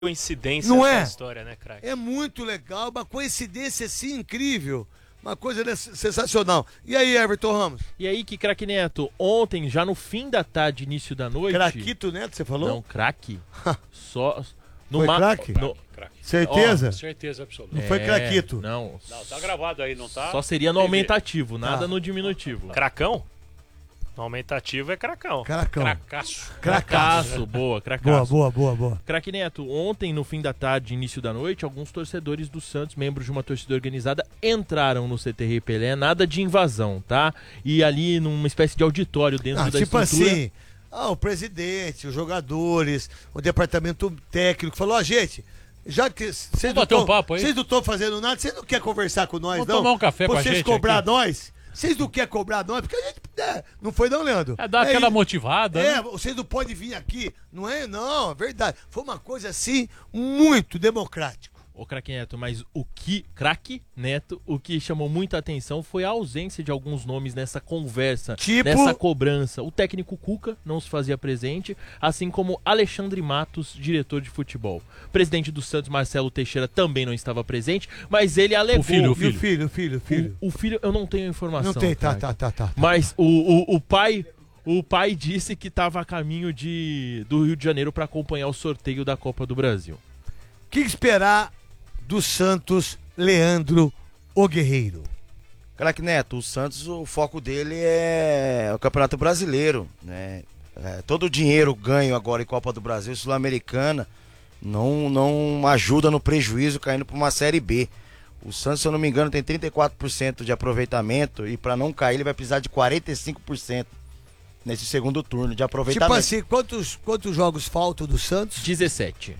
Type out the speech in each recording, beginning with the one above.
coincidência não essa é? história, né, craque? É muito legal, uma coincidência assim incrível. Uma coisa sensacional. E aí, Everton Ramos? E aí, que craque Neto, ontem, já no fim da tarde, início da noite... Craquito Neto, você falou? Não, craque. Só... Foi craque? Craque. Certeza? Certeza absoluta. Não foi craquito? Não. Não, tá gravado aí, não tá? Só seria no aumentativo, nada Tá. no diminutivo. Cracão? No aumentativo é cracão. Cracão. Cracaço. Cracaço, boa, cracaço. Boa. Craque Neto, ontem, no fim da tarde, início da noite, alguns torcedores do Santos, membros de uma torcida organizada, entraram no CT Rei Pelé, nada de invasão, tá? E ali numa espécie de auditório dentro da tipo estrutura... assim, o presidente, os jogadores, o departamento técnico falou, gente, já que vocês bater um papo aí. Vocês não estão fazendo nada, vocês não querem conversar com nós, Vamos não? tomar um café com a vocês gente cobrar aqui. nós? Vocês não querem cobrar nós? Porque a gente... não foi não, Leandro? Dar aquela isso. motivada, né? Vocês não podem vir aqui, não é? Não, é verdade. Foi uma coisa assim, muito democrática. Ô, craque Neto, mas craque Neto, o que chamou muita atenção foi a ausência de alguns nomes nessa conversa, nessa cobrança. O técnico Cuca não se fazia presente, assim como Alexandre Matos, diretor de futebol. O presidente do Santos, Marcelo Teixeira, também não estava presente, mas ele alegou... O filho. O filho, eu não tenho informação. Não tem, tá. Mas o pai disse que estava a caminho do Rio de Janeiro para acompanhar o sorteio da Copa do Brasil. O que esperar do Santos, Leandro, o Guerreiro? Craque Neto, o Santos, o foco dele é o Campeonato Brasileiro, né? Todo o dinheiro ganho agora em Copa do Brasil, Sul-Americana, não ajuda no prejuízo caindo para uma Série B. O Santos, se eu não me engano, tem 34% de aproveitamento e para não cair ele vai precisar de 45% nesse segundo turno de aproveitamento. Tipo assim, quantos jogos faltam do Santos? 17.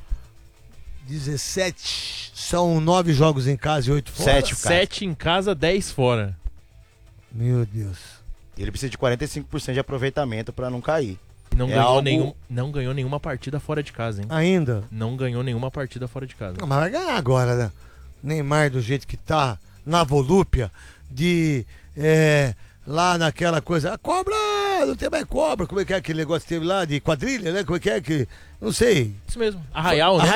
17, são 9 jogos em casa e 8 fora? 7 em casa, 10 fora. Meu Deus. Ele precisa de 45% de aproveitamento para não cair. Não ganhou nenhuma partida fora de casa, hein? Ainda? Não ganhou nenhuma partida fora de casa. Não, mas vai ganhar agora, né? Neymar do jeito que tá, na volúpia, lá naquela coisa, a cobra, não tem mais cobra, como é que é aquele negócio que teve lá, de quadrilha, né? Como é que, não sei. Isso mesmo, Arraial, né?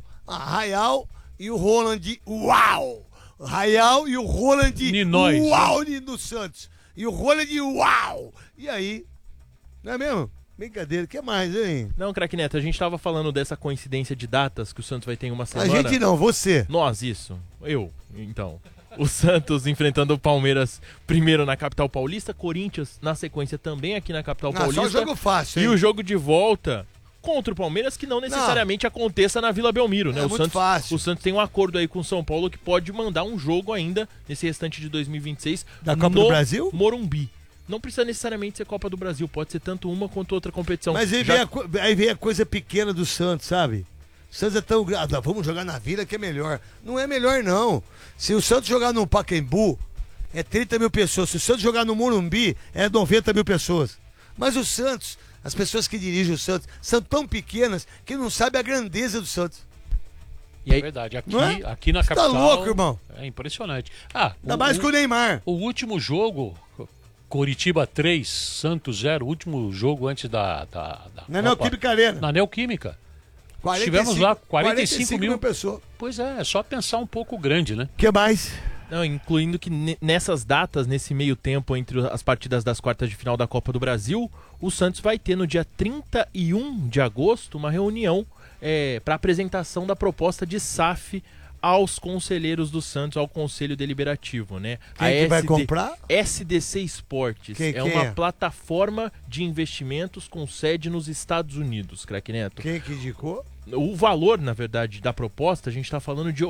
Arraial e o Roland, uau! Arraial e o Roland, Ninóis, uau, do Santos. E o Roland, uau! E aí, não é mesmo? Brincadeira, o que mais, hein? Não, craque Neto, a gente tava falando dessa coincidência de datas que o Santos vai ter em uma semana. A gente não, você. Nós, isso. Eu, então. O Santos enfrentando o Palmeiras primeiro na capital paulista, Corinthians na sequência também aqui na capital paulista. Só jogo fácil, hein? E o jogo de volta contra o Palmeiras, que não necessariamente aconteça na Vila Belmiro, né? Muito fácil. O Santos tem um acordo aí com o São Paulo que pode mandar um jogo ainda nesse restante de 2026 da Copa do Brasil? Morumbi. Não precisa necessariamente ser Copa do Brasil, pode ser tanto uma quanto outra competição. Mas aí vem a coisa pequena do Santos, sabe? O Santos é tão... vamos jogar na Vila que é melhor. Não é melhor, não. Se o Santos jogar no Pacaembu, é 30 mil pessoas. Se o Santos jogar no Morumbi, é 90 mil pessoas. Mas o Santos, as pessoas que dirigem o Santos, são tão pequenas que não sabem a grandeza do Santos. E aí, É verdade, é? aqui na Você capital... tá louco, irmão? É impressionante. Ainda mais que o Neymar. O último jogo, Coritiba 3, Santos 0, o último jogo antes da Na Neoquímica Arena. Na Neoquímica. 45, Tivemos lá 45 mil pessoas. Pois é só pensar um pouco grande, né? O que mais? Não, incluindo que nessas datas, nesse meio tempo entre as partidas das quartas de final da Copa do Brasil, o Santos vai ter no dia 31 de agosto uma reunião para apresentação da proposta de SAF aos conselheiros do Santos, ao Conselho Deliberativo, né? Quem que vai comprar? SDC Esportes é uma plataforma de investimentos com sede nos Estados Unidos, craque Neto. Quem que indicou? O valor, na verdade, da proposta, a gente está falando de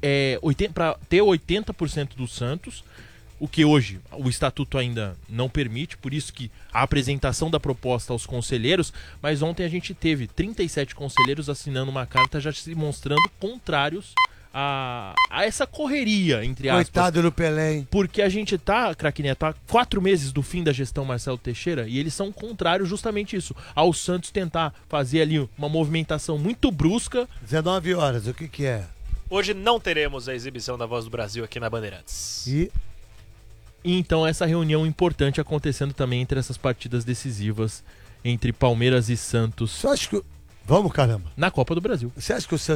para ter 80% do Santos, o que hoje o estatuto ainda não permite, por isso que a apresentação da proposta aos conselheiros, mas ontem a gente teve 37 conselheiros assinando uma carta já se mostrando contrários a essa correria, entre aspas. Coitado do Pelé, hein? Porque a gente tá, craque Neto, há 4 meses do fim da gestão Marcelo Teixeira e eles são contrários justamente isso, ao Santos tentar fazer ali uma movimentação muito brusca. 19 horas, o que é? Hoje não teremos a exibição da Voz do Brasil aqui na Bandeirantes. E então essa reunião importante acontecendo também entre essas partidas decisivas entre Palmeiras e Santos. Só acho que Vamos, caramba. na Copa do Brasil. Você acha que o Santos